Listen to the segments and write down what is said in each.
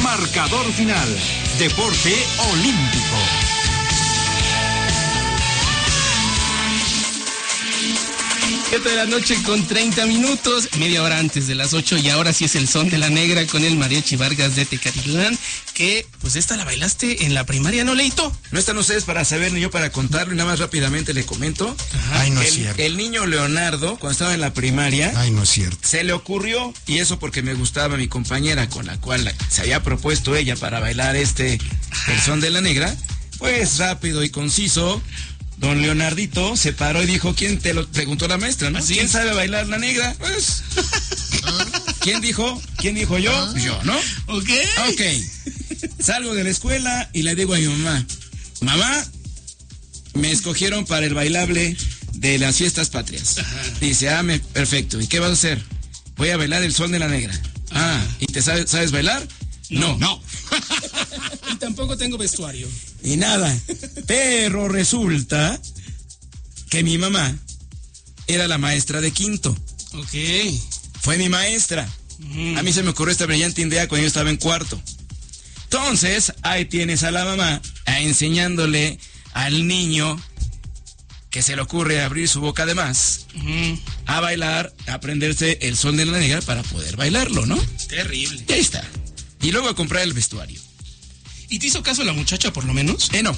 Marcador final. Deporte olímpico. 7 de la noche con 30 minutos, media hora antes de las 8, y ahora sí es el son de la negra con el Mariachi Vargas de Tecatitlán, que pues esta la bailaste en la primaria, ¿no, Leito? No están ustedes para saber ni yo para contarlo, y nada más rápidamente le comento. Ajá. Ay, no es cierto. El niño Leonardo, cuando estaba en la primaria, ay, no es cierto, se le ocurrió, y eso porque me gustaba mi compañera con la cual se había propuesto ella para bailar el son de la negra, pues rápido y conciso. Don Leonardito se paró y dijo, ¿quién te lo preguntó la maestra, no? ¿Quién sabe bailar la negra? Pues, ¿quién dijo? ¿Quién dijo yo? Pues yo, ¿no? Ok. Salgo de la escuela y le digo a mi mamá, me escogieron para el bailable de las fiestas patrias. Ajá. Dice, perfecto, ¿y qué vas a hacer? Voy a bailar el son de la negra. Ajá. ¿Y te sabes bailar? No. Y tampoco tengo vestuario. Y nada, pero resulta que mi mamá era la maestra de quinto. Ok. Fue mi maestra. A mí se me ocurrió esta brillante idea cuando yo estaba en cuarto. Entonces, ahí tienes a la mamá enseñándole al niño que se le ocurre abrir su boca de más, a bailar, a aprenderse el son de la negra para poder bailarlo, ¿no? Terrible. Y ahí está. Y luego a comprar el vestuario. ¿Y te hizo caso la muchacha por lo menos? No.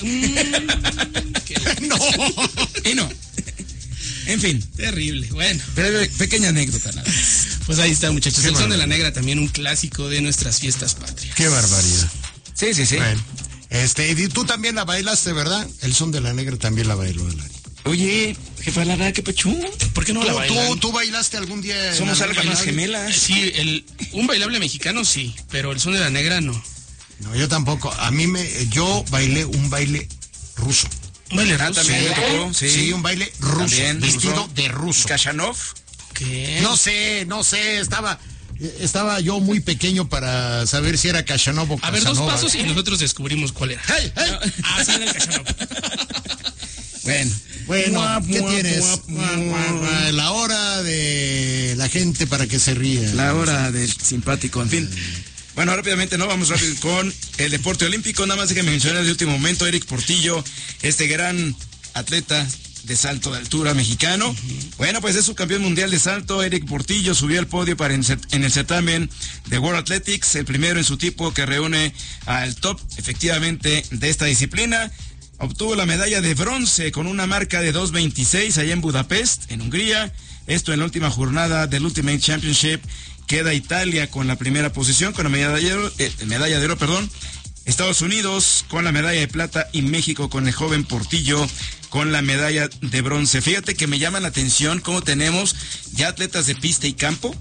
No. En fin. Terrible, bueno. Pero pequeña anécdota nada más. Pues ahí está, muchachos. El son de la negra, también un clásico de nuestras fiestas patrias. Qué barbaridad. Sí. Bueno, y tú también la bailaste, ¿verdad? El son de la negra también la bailó Elari. Oye, jefa Lara, qué pachú. ¿Por qué no la bailan? ¿Tú bailaste algún día? Somos almas gemelas. Sí, un bailable mexicano sí, pero el son de la negra no. No, yo tampoco. Yo bailé un baile ruso. ¿Un baile ruso? También me tocó, sí, un baile ruso, también, vestido ruso. De ruso. ¿Kashanov? ¿Qué? No sé, estaba yo muy pequeño para saber si era Kashanov o Casanova. A ver, 2 pasos y nosotros descubrimos cuál era. ¡Hey! Sí era el Kashanov. Bueno, ¿qué tienes? La hora de la gente para que se ría. La hora del simpático, en fin. Bueno, rápidamente, vamos rápido con el deporte olímpico. Nada más de que mencionar de último momento, Eric Portillo, este gran atleta de salto de altura mexicano. Bueno, pues es subcampeón mundial de salto. Eric Portillo subió al podio en el certamen de World Athletics, el primero en su tipo que reúne al top, efectivamente, de esta disciplina. Obtuvo la medalla de bronce con una marca de 2:26 allá en Budapest, en Hungría. Esto en la última jornada del Ultimate Championship. Queda Italia con la primera posición, con la medalla de oro. Estados Unidos con la medalla de plata y México con el joven Portillo con la medalla de bronce. Fíjate que me llama la atención cómo tenemos ya atletas de pista y campo,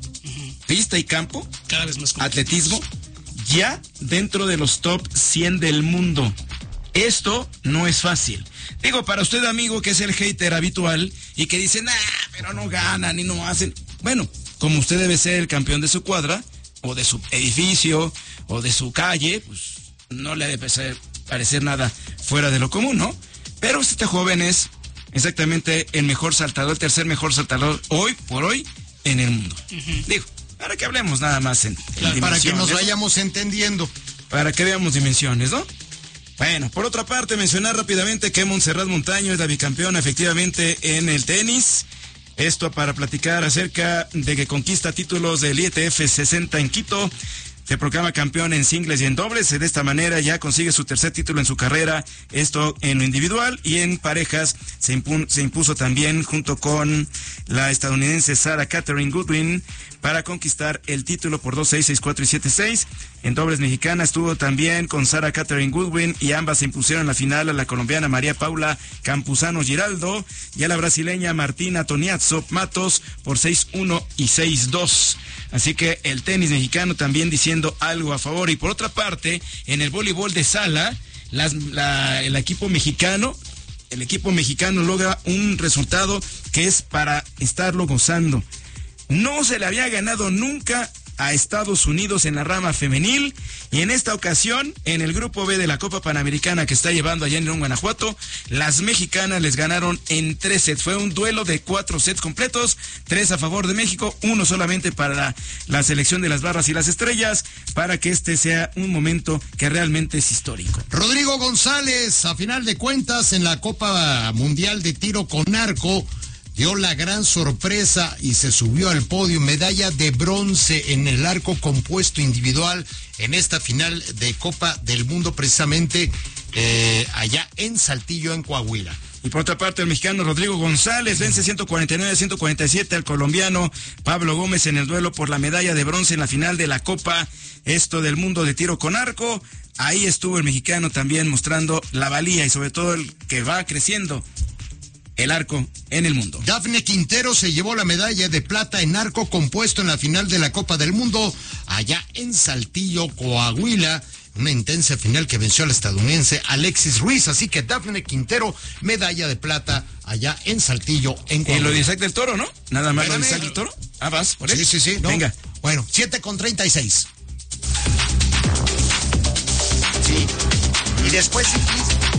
cada vez más atletismo, ya dentro de los top 100 del mundo. Esto no es fácil. Digo, para usted, amigo, que es el hater habitual y que dice, pero no ganan y no hacen. Bueno, como usted debe ser el campeón de su cuadra, o de su edificio, o de su calle, pues no le debe parecer nada fuera de lo común, ¿no? Pero este joven es exactamente el mejor saltador, el tercer mejor saltador hoy por hoy en el mundo. Digo, para que hablemos nada más en dimensiones, para que nos vayamos entendiendo. Para que veamos dimensiones, ¿no? Bueno, por otra parte, mencionar rápidamente que Montserrat Montaño es la bicampeona efectivamente en el tenis. Esto para platicar acerca de que conquista títulos del IETF 60 en Quito. Se proclama campeón en singles y en dobles. De esta manera ya consigue su tercer título en su carrera. Esto en lo individual, y en parejas se impuso también junto con la estadounidense Sarah Catherine Goodwin para conquistar el título por 2-6, 6-4 y 7-6. En dobles mexicana estuvo también con Sarah Catherine Goodwin, y ambas se impusieron en la final a la colombiana María Paula Campuzano Giraldo y a la brasileña Martina Toniazzo Matos por 6-1 y 6-2. Así que el tenis mexicano también diciendo algo a favor. Y por otra parte, en el voleibol de sala, el equipo mexicano logra un resultado que es para estarlo gozando. No se le había ganado nunca a Estados Unidos en la rama femenil. Y en esta ocasión, en el grupo B de la Copa Panamericana que está llevando allá en León, Guanajuato, las mexicanas les ganaron en 3 sets. Fue un duelo de 4 sets completos, 3 a favor de México, 1 solamente para la selección de las barras y las estrellas, para que este sea un momento que realmente es histórico. Rodrigo González, a final de cuentas, en la Copa Mundial de Tiro con Arco, dio la gran sorpresa y se subió al podio, medalla de bronce en el arco compuesto individual en esta final de Copa del Mundo, precisamente allá en Saltillo, en Coahuila. Y por otra parte, el mexicano Rodrigo González vence 149-147 al colombiano Pablo Gómez en el duelo por la medalla de bronce en la final de la Copa del Mundo de Tiro con Arco. Ahí estuvo el mexicano también mostrando la valía y sobre todo el que va creciendo el arco en el mundo. Dafne Quintero se llevó la medalla de plata en arco compuesto en la final de la Copa del Mundo allá en Saltillo, Coahuila. Una intensa final que venció al estadounidense Alexis Ruiz. Así que Dafne Quintero, medalla de plata allá en Saltillo, en Coahuila. En lo de Isaac del Toro, ¿no? Nada más lo de Isaac del Toro. Ah, vas por él. Sí. No. Venga. Bueno, 7:36. Sí. Y después